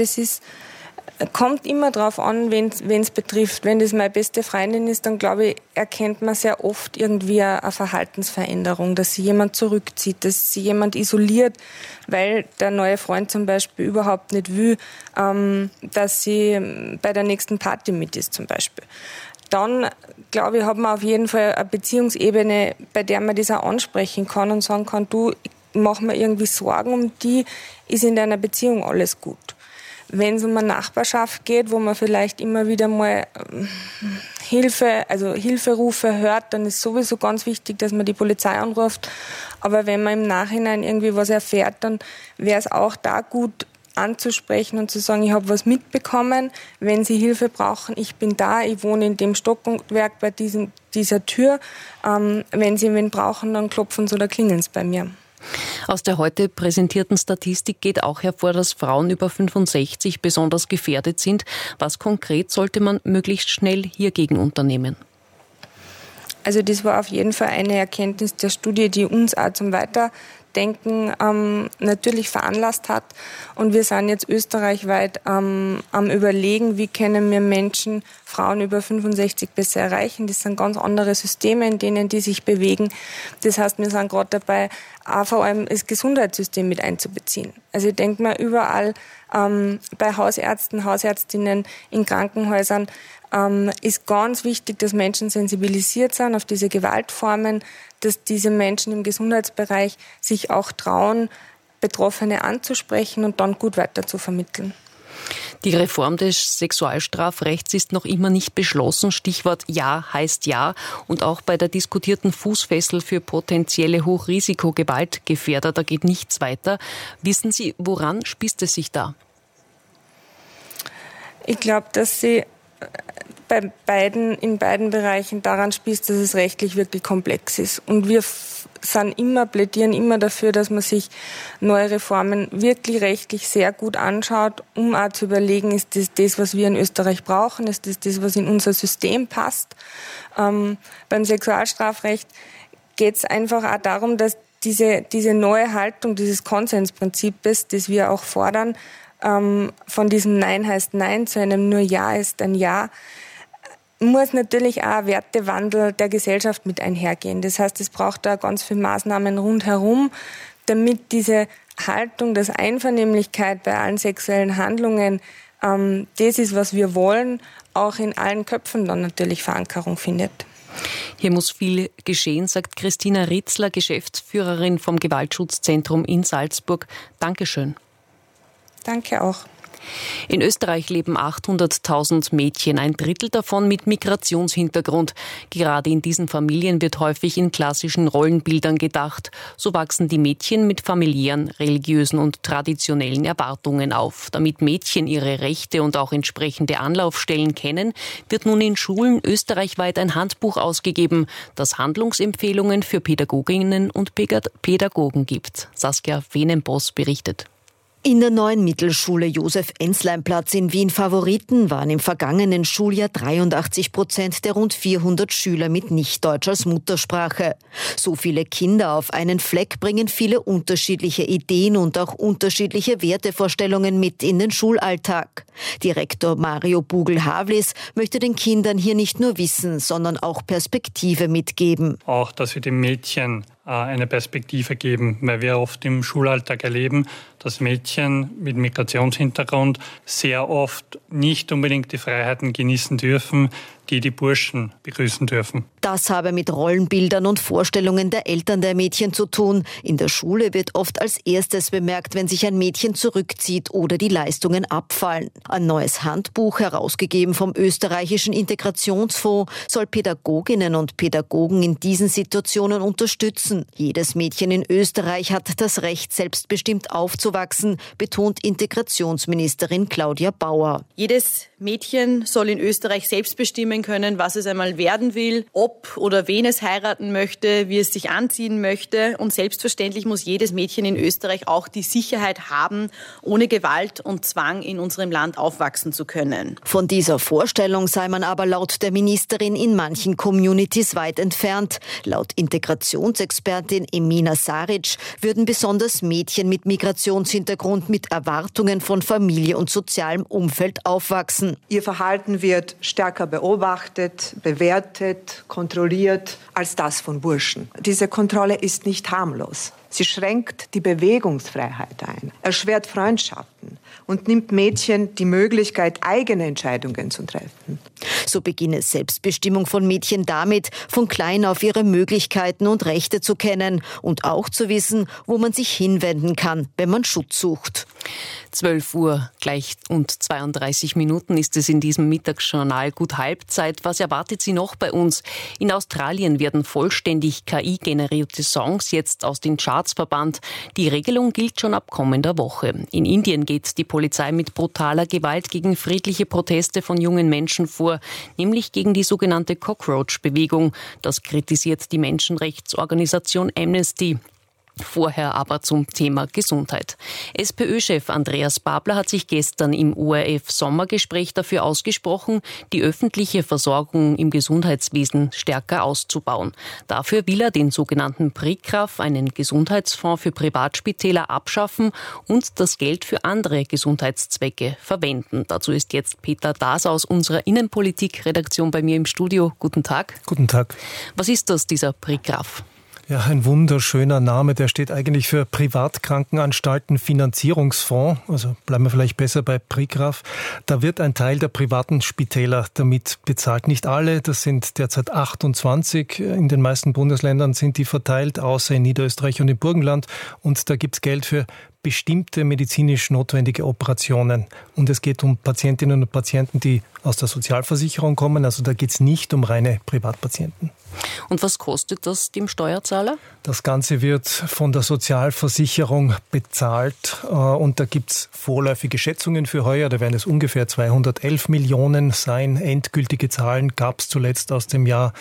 kommt immer drauf an, wen es betrifft. Wenn das meine beste Freundin ist, dann glaube ich, erkennt man sehr oft irgendwie eine Verhaltensveränderung, dass sich jemand zurückzieht, dass sich jemand isoliert, weil der neue Freund zum Beispiel überhaupt nicht will, dass sie bei der nächsten Party mit ist zum Beispiel. Dann, glaube ich, hat man auf jeden Fall eine Beziehungsebene, bei der man das auch ansprechen kann und sagen kann, du, mach mir irgendwie Sorgen um die, ist in deiner Beziehung alles gut. Wenn es um eine Nachbarschaft geht, wo man vielleicht immer wieder mal Hilferufe hört, dann ist sowieso ganz wichtig, dass man die Polizei anruft. Aber wenn man im Nachhinein irgendwie was erfährt, dann wäre es auch da gut anzusprechen und zu sagen, ich habe was mitbekommen, wenn Sie Hilfe brauchen, ich bin da, ich wohne in dem Stockwerk bei dieser Tür. Wenn Sie wen brauchen, dann klopfen Sie oder klingeln Sie bei mir. Aus der heute präsentierten Statistik geht auch hervor, dass Frauen über 65 besonders gefährdet sind. Was konkret sollte man möglichst schnell hiergegen unternehmen? Also das war auf jeden Fall eine Erkenntnis der Studie, die uns auch zum Weiterdenken natürlich veranlasst hat. Und wir sind jetzt österreichweit am Überlegen, wie können wir Menschen, Frauen über 65 besser erreichen. Das sind ganz andere Systeme, in denen die sich bewegen. Das heißt, wir sind gerade dabei, auch vor allem das Gesundheitssystem mit einzubeziehen. Also ich denke mal, überall bei Hausärzten, Hausärztinnen, in Krankenhäusern ist ganz wichtig, dass Menschen sensibilisiert sind auf diese Gewaltformen, dass diese Menschen im Gesundheitsbereich sich auch trauen, Betroffene anzusprechen und dann gut weiter zu vermitteln. Die Reform des Sexualstrafrechts ist noch immer nicht beschlossen. Stichwort Ja heißt Ja. Und auch bei der diskutierten Fußfessel für potenzielle Hochrisiko-Gewaltgefährder, da geht nichts weiter. Wissen Sie, woran spießt es sich da? Ich glaube, dass sie in beiden Bereichen daran spießt, dass es rechtlich wirklich komplex ist. Und wir plädieren immer dafür, dass man sich neue Reformen wirklich rechtlich sehr gut anschaut, um auch zu überlegen, ist das, was wir in Österreich brauchen, ist das, was in unser System passt. Beim Sexualstrafrecht geht es einfach auch darum, dass diese neue Haltung, dieses Konsensprinzips, das wir auch fordern, von diesem Nein heißt Nein zu einem nur Ja ist ein Ja, muss natürlich auch ein Wertewandel der Gesellschaft mit einhergehen. Das heißt, es braucht da ganz viele Maßnahmen rundherum, damit diese Haltung, dass Einvernehmlichkeit bei allen sexuellen Handlungen, das ist, was wir wollen, auch in allen Köpfen dann natürlich Verankerung findet. Hier muss viel geschehen, sagt Christina Ritzler, Geschäftsführerin vom Gewaltschutzzentrum in Salzburg. Dankeschön. Danke auch. In Österreich leben 800.000 Mädchen, ein Drittel davon mit Migrationshintergrund. Gerade in diesen Familien wird häufig in klassischen Rollenbildern gedacht. So wachsen die Mädchen mit familiären, religiösen und traditionellen Erwartungen auf. Damit Mädchen ihre Rechte und auch entsprechende Anlaufstellen kennen, wird nun in Schulen österreichweit ein Handbuch ausgegeben, das Handlungsempfehlungen für Pädagoginnen und Pädagogen gibt. Saskia Venenboss berichtet. In der neuen Mittelschule Josef-Enslein-Platz in Wien Favoriten waren im vergangenen Schuljahr 83% der rund 400 Schüler mit Nicht-Deutsch als Muttersprache. So viele Kinder auf einen Fleck bringen viele unterschiedliche Ideen und auch unterschiedliche Wertevorstellungen mit in den Schulalltag. Direktor Mario Bugel-Havlis möchte den Kindern hier nicht nur Wissen, sondern auch Perspektive mitgeben. Auch, dass wir den Mädchen eine Perspektive geben, weil wir oft im Schulalltag erleben, dass Mädchen mit Migrationshintergrund sehr oft nicht unbedingt die Freiheiten genießen dürfen, die Burschen begrüßen dürfen. Das habe mit Rollenbildern und Vorstellungen der Eltern der Mädchen zu tun. In der Schule wird oft als erstes bemerkt, wenn sich ein Mädchen zurückzieht oder die Leistungen abfallen. Ein neues Handbuch, herausgegeben vom österreichischen Integrationsfonds, soll Pädagoginnen und Pädagogen in diesen Situationen unterstützen. Jedes Mädchen in Österreich hat das Recht, selbstbestimmt aufzuwachsen, betont Integrationsministerin Claudia Bauer. Jedes Mädchen soll in Österreich selbst bestimmen können, was es einmal werden will, ob oder wen es heiraten möchte, wie es sich anziehen möchte. Und selbstverständlich muss jedes Mädchen in Österreich auch die Sicherheit haben, ohne Gewalt und Zwang in unserem Land aufwachsen zu können. Von dieser Vorstellung sei man aber laut der Ministerin in manchen Communities weit entfernt. Laut Integrationsexpertin Emina Saric würden besonders Mädchen mit Migrationshintergrund mit Erwartungen von Familie und sozialem Umfeld aufwachsen. Ihr Verhalten wird stärker beobachtet, bewertet, kontrolliert als das von Burschen. Diese Kontrolle ist nicht harmlos. Sie schränkt die Bewegungsfreiheit ein, erschwert Freundschaften und nimmt Mädchen die Möglichkeit, eigene Entscheidungen zu treffen. So beginne Selbstbestimmung von Mädchen damit, von klein auf ihre Möglichkeiten und Rechte zu kennen und auch zu wissen, wo man sich hinwenden kann, wenn man Schutz sucht. 12 Uhr gleich und 32 Minuten ist es in diesem Mittagsjournal, gut Halbzeit. Was erwartet Sie noch bei uns? In Australien werden vollständig KI-generierte Songs jetzt aus den Charts verbannt. Die Regelung gilt schon ab kommender Woche. In Indien geht die Polizei mit brutaler Gewalt gegen friedliche Proteste von jungen Menschen vor, nämlich gegen die sogenannte Cockroach-Bewegung. Das kritisiert die Menschenrechtsorganisation Amnesty. Vorher aber zum Thema Gesundheit. SPÖ-Chef Andreas Babler hat sich gestern im ORF-Sommergespräch dafür ausgesprochen, die öffentliche Versorgung im Gesundheitswesen stärker auszubauen. Dafür will er den sogenannten PRIKRAF, einen Gesundheitsfonds für Privatspitäler, abschaffen und das Geld für andere Gesundheitszwecke verwenden. Dazu ist jetzt Peter Daas aus unserer Innenpolitik-Redaktion bei mir im Studio. Guten Tag. Guten Tag. Was ist das, dieser PRIKRAF? Ja, ein wunderschöner Name, der steht eigentlich für Privatkrankenanstalten Finanzierungsfonds, also bleiben wir vielleicht besser bei PRIKRAF. Da wird ein Teil der privaten Spitäler damit bezahlt. Nicht alle, das sind derzeit 28. In den meisten Bundesländern sind die verteilt, außer in Niederösterreich und im Burgenland. Und da gibt's Geld für bestimmte medizinisch notwendige Operationen. Und es geht um Patientinnen und Patienten, die aus der Sozialversicherung kommen. Also da geht's nicht um reine Privatpatienten. Und was kostet das dem Steuerzahler? Das Ganze wird von der Sozialversicherung bezahlt. Und da gibt's vorläufige Schätzungen für heuer. Da werden es ungefähr 211 Millionen sein. Endgültige Zahlen gab's zuletzt aus dem Jahr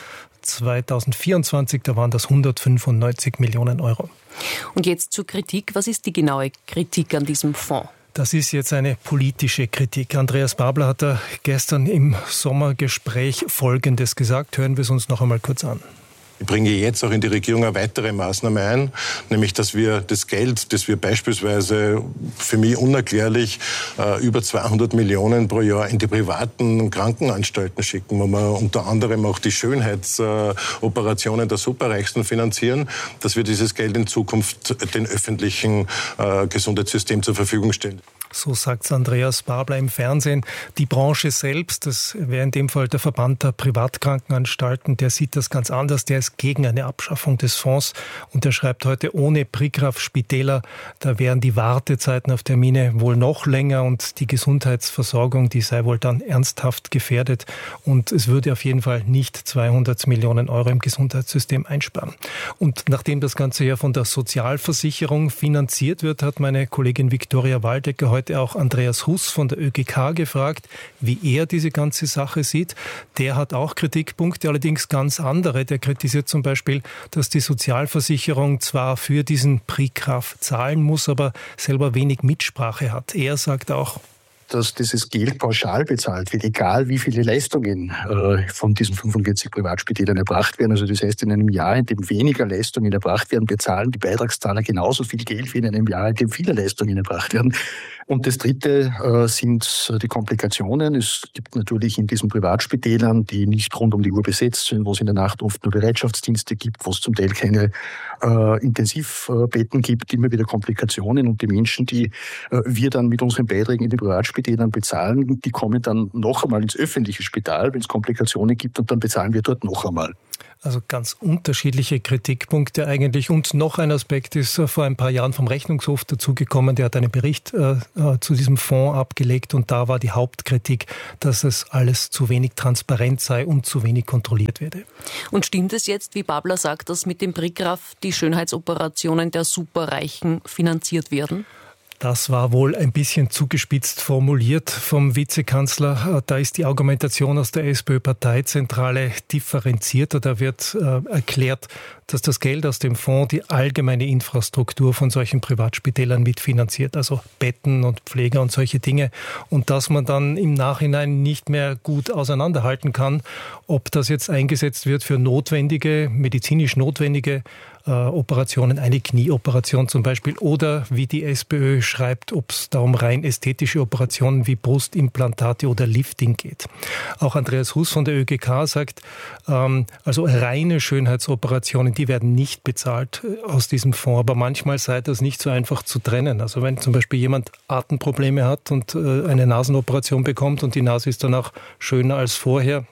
2024. Da waren das 195 Millionen Euro. Und jetzt zur Kritik. Was ist die genaue Kritik an diesem Fonds? Das ist jetzt eine politische Kritik. Andreas Babler hat da gestern im Sommergespräch Folgendes gesagt. Hören wir es uns noch einmal kurz an. Ich bringe jetzt auch in die Regierung eine weitere Maßnahme ein, nämlich dass wir das Geld, das wir beispielsweise für mich unerklärlich über 200 Millionen pro Jahr in die privaten Krankenanstalten schicken, wo wir unter anderem auch die Schönheitsoperationen der Superreichsten finanzieren, dass wir dieses Geld in Zukunft den öffentlichen Gesundheitssystem zur Verfügung stellen. So sagt Andreas Babler im Fernsehen. Die Branche selbst, das wäre in dem Fall der Verband der Privatkrankenanstalten, der sieht das ganz anders. Der ist gegen eine Abschaffung des Fonds und der schreibt heute, ohne Prigraf-Spitäler, da wären die Wartezeiten auf Termine wohl noch länger und die Gesundheitsversorgung, die sei wohl dann ernsthaft gefährdet und es würde auf jeden Fall nicht 200 Millionen Euro im Gesundheitssystem einsparen. Und nachdem das Ganze ja von der Sozialversicherung finanziert wird, hat meine Kollegin Viktoria Waldecker heute auch Andreas Huss von der ÖGK gefragt, wie er diese ganze Sache sieht. Der hat auch Kritikpunkte, allerdings ganz andere. Der kritisiert zum Beispiel, dass die Sozialversicherung zwar für diesen Prigraf zahlen muss, aber selber wenig Mitsprache hat. Er sagt auch, dass dieses Geld pauschal bezahlt wird, egal wie viele Leistungen von diesen 45 Privatspitälern erbracht werden. Also das heißt, in einem Jahr, in dem weniger Leistungen erbracht werden, bezahlen die Beitragszahler genauso viel Geld wie in einem Jahr, in dem viele Leistungen erbracht werden. Und das Dritte sind die Komplikationen. Es gibt natürlich in diesen Privatspitälern, die nicht rund um die Uhr besetzt sind, wo es in der Nacht oft nur Bereitschaftsdienste gibt, wo es zum Teil keine Intensivbetten gibt, immer wieder Komplikationen. Und die Menschen, die wir dann mit unseren Beiträgen in die Privatspitälern bezahlen, die kommen dann noch einmal ins öffentliche Spital, wenn es Komplikationen gibt, und dann bezahlen wir dort noch einmal. Also ganz unterschiedliche Kritikpunkte eigentlich. Und noch ein Aspekt ist vor ein paar Jahren vom Rechnungshof dazugekommen. Der hat einen Bericht zu diesem Fonds abgelegt und da war die Hauptkritik, dass es alles zu wenig transparent sei und zu wenig kontrolliert werde. Und stimmt es jetzt, wie Babler sagt, dass mit dem Prigraf die Schönheitsoperationen der Superreichen finanziert werden? Das war wohl ein bisschen zugespitzt formuliert vom Vizekanzler. Da ist die Argumentation aus der SPÖ-Parteizentrale differenzierter. Da wird erklärt, dass das Geld aus dem Fonds die allgemeine Infrastruktur von solchen Privatspitälern mitfinanziert, also Betten und Pfleger und solche Dinge. Und dass man dann im Nachhinein nicht mehr gut auseinanderhalten kann, ob das jetzt eingesetzt wird für medizinisch notwendige Operationen, eine Knieoperation zum Beispiel, oder wie die SPÖ schreibt, ob es da um rein ästhetische Operationen wie Brustimplantate oder Lifting geht. Auch Andreas Huss von der ÖGK sagt, also reine Schönheitsoperationen, die werden nicht bezahlt aus diesem Fonds, aber manchmal sei das nicht so einfach zu trennen. Also wenn zum Beispiel jemand Atemprobleme hat und eine Nasenoperation bekommt und die Nase ist danach schöner als vorher,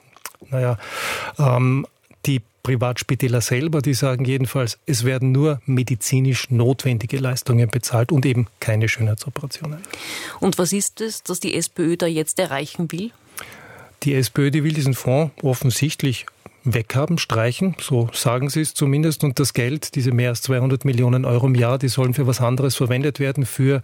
die Privatspitäler selber, die sagen jedenfalls, es werden nur medizinisch notwendige Leistungen bezahlt und eben keine Schönheitsoperationen. Und was ist es, dass die SPÖ da jetzt erreichen will? Die SPÖ, die will diesen Fonds offensichtlich weghaben, streichen, so sagen sie es zumindest. Und das Geld, diese mehr als 200 Millionen Euro im Jahr, die sollen für was anderes verwendet werden, für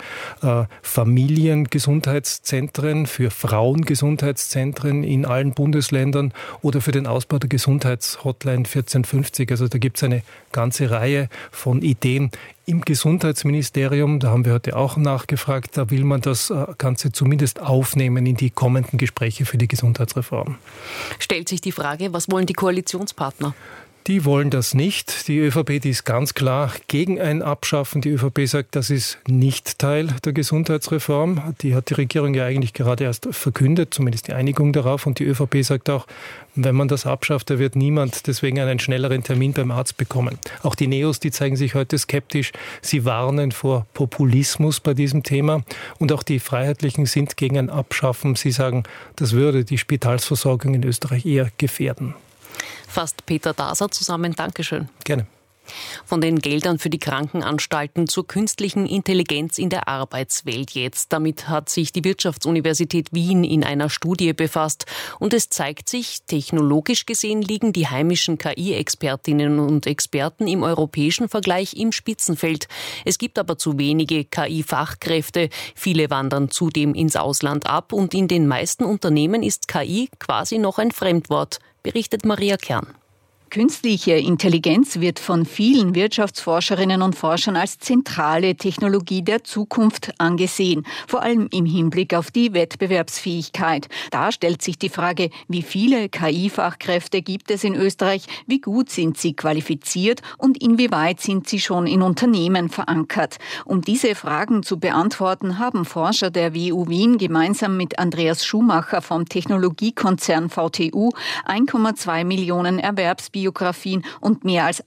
Familiengesundheitszentren, für Frauengesundheitszentren in allen Bundesländern oder für den Ausbau der Gesundheitshotline 1450. Also da gibt es eine ganze Reihe von Ideen. Im Gesundheitsministerium, da haben wir heute auch nachgefragt, da will man das Ganze zumindest aufnehmen in die kommenden Gespräche für die Gesundheitsreform. Stellt sich die Frage, was wollen die Koalitionspartner? Die wollen das nicht. Die ÖVP, die ist ganz klar gegen ein Abschaffen. Die ÖVP sagt, das ist nicht Teil der Gesundheitsreform. Die hat die Regierung ja eigentlich gerade erst verkündet, zumindest die Einigung darauf. Und die ÖVP sagt auch, wenn man das abschafft, da wird niemand deswegen einen schnelleren Termin beim Arzt bekommen. Auch die Neos, die zeigen sich heute skeptisch. Sie warnen vor Populismus bei diesem Thema. Und auch die Freiheitlichen sind gegen ein Abschaffen. Sie sagen, das würde die Spitalsversorgung in Österreich eher gefährden. Fasst Peter Daser zusammen. Dankeschön. Gerne. Von den Geldern für die Krankenanstalten zur künstlichen Intelligenz in der Arbeitswelt jetzt. Damit hat sich die Wirtschaftsuniversität Wien in einer Studie befasst. Und es zeigt sich, technologisch gesehen liegen die heimischen KI-Expertinnen und Experten im europäischen Vergleich im Spitzenfeld. Es gibt aber zu wenige KI-Fachkräfte. Viele wandern zudem ins Ausland ab. Und in den meisten Unternehmen ist KI quasi noch ein Fremdwort, berichtet Maria Kern. Künstliche Intelligenz wird von vielen Wirtschaftsforscherinnen und Forschern als zentrale Technologie der Zukunft angesehen, vor allem im Hinblick auf die Wettbewerbsfähigkeit. Da stellt sich die Frage, wie viele KI-Fachkräfte gibt es in Österreich, wie gut sind sie qualifiziert und inwieweit sind sie schon in Unternehmen verankert. Um diese Fragen zu beantworten, haben Forscher der WU Wien gemeinsam mit Andreas Schumacher vom Technologiekonzern VTU 1,2 Millionen Erwerbsbiografien und mehr als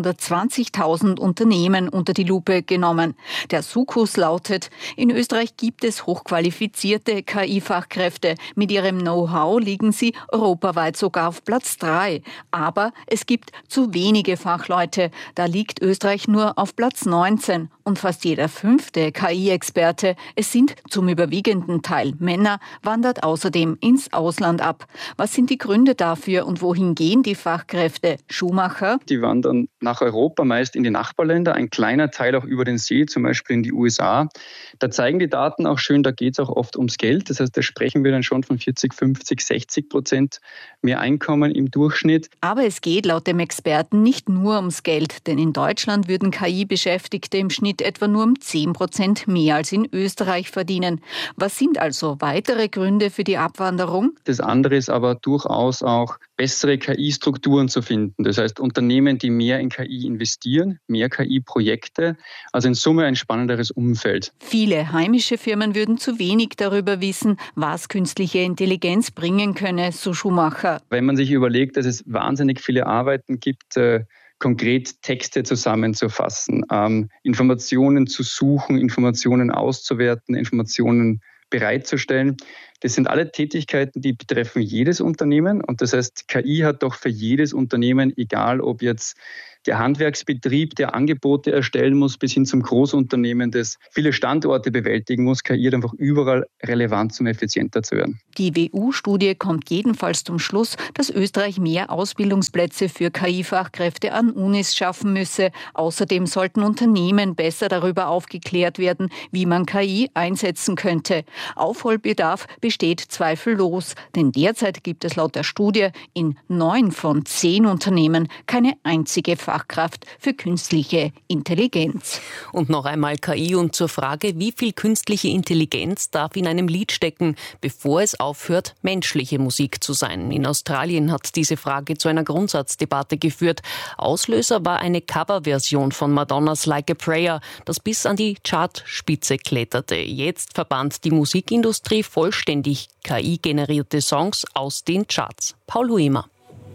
120.000 Unternehmen unter die Lupe genommen. Der Sukus lautet: In Österreich gibt es hochqualifizierte KI-Fachkräfte. Mit ihrem Know-how liegen sie europaweit sogar auf Platz 3. Aber es gibt zu wenige Fachleute. Da liegt Österreich nur auf Platz 19. Und fast jeder 5. KI-Experte, es sind zum überwiegenden Teil Männer, wandert außerdem ins Ausland ab. Was sind die Gründe dafür und wohin gehen die Fachkräfte? Schumacher. Die wandern nach Europa, meist in die Nachbarländer, ein kleiner Teil auch über den See, zum Beispiel in die USA. Da zeigen die Daten auch schön, da geht es auch oft ums Geld. Das heißt, da sprechen wir dann schon von 40, 50, 60% mehr Einkommen im Durchschnitt. Aber es geht laut dem Experten nicht nur ums Geld, denn in Deutschland würden KI-Beschäftigte im Schnitt etwa nur um 10% mehr als in Österreich verdienen. Was sind also weitere Gründe für die Abwanderung? Das andere ist aber durchaus auch bessere KI-Strukturen zu finden. Das heißt, Unternehmen, die mehr in KI investieren, mehr KI-Projekte, also in Summe ein spannenderes Umfeld. Viele heimische Firmen würden zu wenig darüber wissen, was künstliche Intelligenz bringen könne, so Schumacher. Wenn man sich überlegt, dass es wahnsinnig viele Arbeiten gibt, konkret Texte zusammenzufassen, Informationen zu suchen, Informationen auszuwerten, Informationen bereitzustellen. Das sind alle Tätigkeiten, die betreffen jedes Unternehmen. Und das heißt, KI hat doch für jedes Unternehmen, egal ob jetzt der Handwerksbetrieb, der Angebote erstellen muss, bis hin zum Großunternehmen, das viele Standorte bewältigen muss, KI hat einfach überall relevant, um effizienter zu werden. Die WU-Studie kommt jedenfalls zum Schluss, dass Österreich mehr Ausbildungsplätze für KI-Fachkräfte an Unis schaffen müsse. Außerdem sollten Unternehmen besser darüber aufgeklärt werden, wie man KI einsetzen könnte. Aufholbedarf besteht zweifellos, denn derzeit gibt es laut der Studie in 9 von 10 Unternehmen keine einzige Fachkraft für künstliche Intelligenz. Und noch einmal KI und zur Frage, wie viel künstliche Intelligenz darf in einem Lied stecken, bevor es aufhört, menschliche Musik zu sein. In Australien hat diese Frage zu einer Grundsatzdebatte geführt. Auslöser war eine Coverversion von Madonnas Like a Prayer, das bis an die Chartspitze kletterte. Jetzt verbannt die Musikindustrie vollständig KI-generierte Songs aus den Charts. Paul Huemer.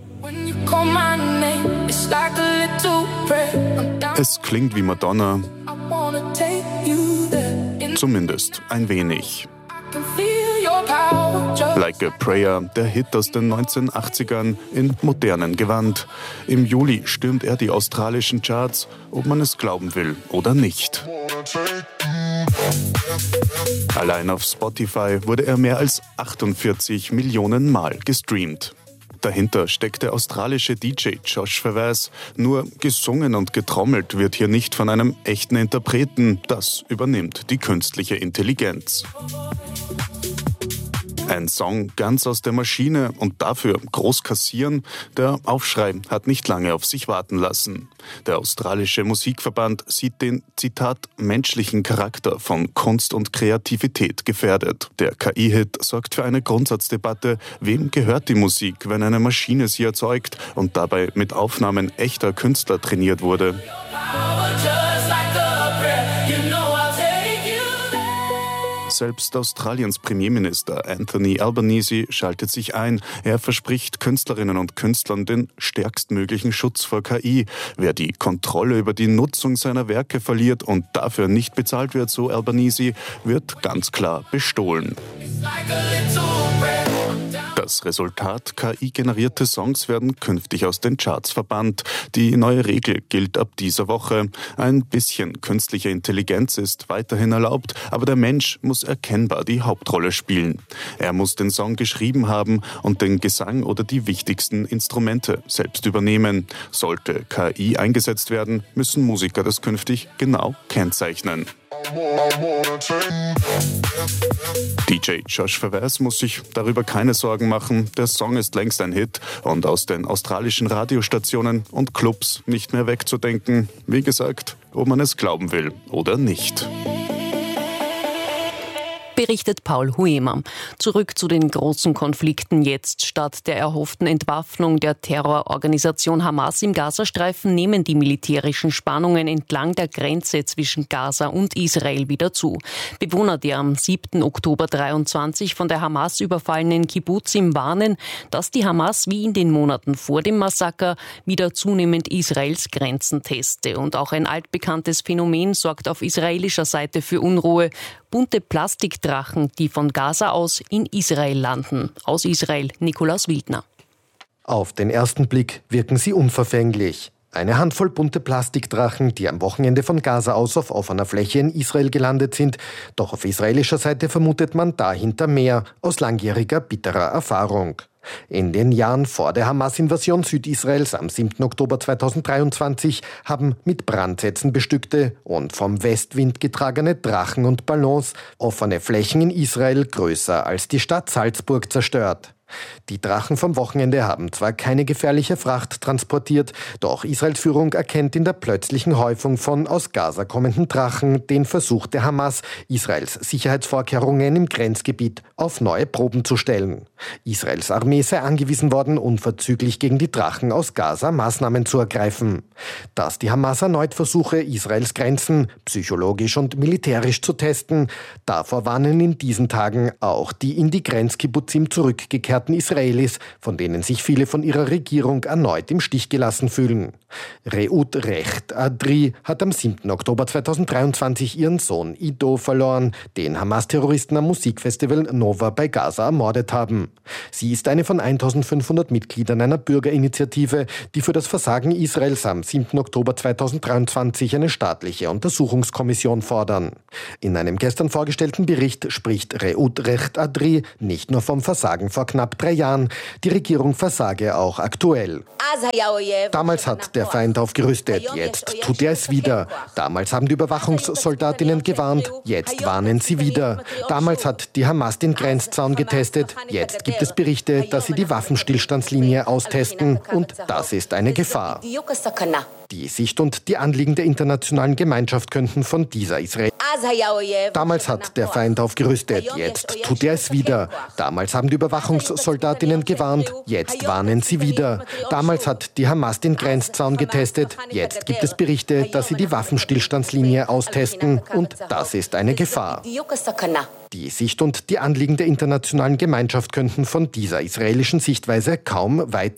Es klingt wie Madonna, zumindest ein wenig. Like a Prayer, der Hit aus den 1980ern in modernen Gewand. Im Juli stürmt er die australischen Charts, ob man es glauben will oder nicht. Allein auf Spotify wurde er mehr als 48 Millionen Mal gestreamt. Dahinter steckt der australische DJ Josh Vervaes. Nur gesungen und getrommelt wird hier nicht von einem echten Interpreten. Das übernimmt die künstliche Intelligenz. Ein Song ganz aus der Maschine und dafür groß kassieren, der Aufschrei hat nicht lange auf sich warten lassen. Der australische Musikverband sieht den, Zitat, menschlichen Charakter von Kunst und Kreativität gefährdet. Der KI-Hit sorgt für eine Grundsatzdebatte, wem gehört die Musik, wenn eine Maschine sie erzeugt und dabei mit Aufnahmen echter Künstler trainiert wurde. Selbst Australiens Premierminister Anthony Albanese schaltet sich ein. Er verspricht Künstlerinnen und Künstlern den stärkstmöglichen Schutz vor KI. Wer die Kontrolle über die Nutzung seiner Werke verliert und dafür nicht bezahlt wird, so Albanese, wird ganz klar bestohlen. Das Resultat: KI-generierte Songs werden künftig aus den Charts verbannt. Die neue Regel gilt ab dieser Woche. Ein bisschen künstliche Intelligenz ist weiterhin erlaubt, aber der Mensch muss erkennbar die Hauptrolle spielen. Er muss den Song geschrieben haben und den Gesang oder die wichtigsten Instrumente selbst übernehmen. Sollte KI eingesetzt werden, müssen Musiker das künftig genau kennzeichnen. DJ Josh Verweis muss sich darüber keine Sorgen machen. Der Song ist längst ein Hit und aus den australischen Radiostationen und Clubs nicht mehr wegzudenken. Wie gesagt, ob man es glauben will oder nicht. Berichtet Paul Huemer. Zurück zu den großen Konflikten jetzt. Statt der erhofften Entwaffnung der Terrororganisation Hamas im Gazastreifen nehmen die militärischen Spannungen entlang der Grenze zwischen Gaza und Israel wieder zu. Bewohner der am 7. Oktober 23 von der Hamas überfallenen Kibbutzim warnen, dass die Hamas wie in den Monaten vor dem Massaker wieder zunehmend Israels Grenzen teste. Und auch ein altbekanntes Phänomen sorgt auf israelischer Seite für Unruhe. Bunte Plastikdrachen, die von Gaza aus in Israel landen. Aus Israel Nikolaus Wildner. Auf den ersten Blick wirken sie unverfänglich. Eine Handvoll bunte Plastikdrachen, die am Wochenende von Gaza aus auf offener Fläche in Israel gelandet sind. Doch auf israelischer Seite vermutet man dahinter mehr, aus langjähriger bitterer Erfahrung. In den Jahren vor der Hamas-Invasion Südisraels am 7. Oktober 2023 haben mit Brandsätzen bestückte und vom Westwind getragene Drachen und Ballons offene Flächen in Israel größer als die Stadt Salzburg zerstört. Die Drachen vom Wochenende haben zwar keine gefährliche Fracht transportiert, doch Israels Führung erkennt in der plötzlichen Häufung von aus Gaza kommenden Drachen den Versuch der Hamas, Israels Sicherheitsvorkehrungen im Grenzgebiet auf neue Proben zu stellen. Israels Armee sei angewiesen worden, unverzüglich gegen die Drachen aus Gaza Maßnahmen zu ergreifen. Dass die Hamas erneut versuche, Israels Grenzen psychologisch und militärisch zu testen, davor warnen in diesen Tagen auch die in die Grenzkibbutzim zurückgekehrten Israelis, von denen sich viele von ihrer Regierung erneut im Stich gelassen fühlen. Reut Recht Adri hat am 7. Oktober 2023 ihren Sohn Ido verloren, den Hamas-Terroristen am Musikfestival Nova bei Gaza ermordet haben. Sie ist eine von 1500 Mitgliedern einer Bürgerinitiative, die für das Versagen Israels am 7. Oktober 2023 eine staatliche Untersuchungskommission fordern. In einem gestern vorgestellten Bericht spricht Reut Recht Adri nicht nur vom Versagen vor knapp 3 Jahren. Die Regierung versage auch aktuell. Damals hat der Feind aufgerüstet, jetzt tut er es wieder. Damals haben die Überwachungssoldatinnen gewarnt, jetzt warnen sie wieder. Damals hat die Hamas den Grenzzaun getestet, jetzt gibt es Berichte, dass sie die Waffenstillstandslinie austesten und das ist eine Gefahr. Die Sicht und die Anliegen der internationalen Gemeinschaft könnten von dieser Israel. Damals hat der Feind aufgerüstet, jetzt tut er es wieder. Damals haben die Überwachungssoldatinnen gewarnt, jetzt warnen sie wieder. Damals hat die Hamas den Grenzzaun getestet, jetzt gibt es Berichte, dass sie die Waffenstillstandslinie austesten und das ist eine Gefahr. Die Sicht und die Anliegen der internationalen Gemeinschaft könnten von dieser israelischen Sichtweise kaum weiter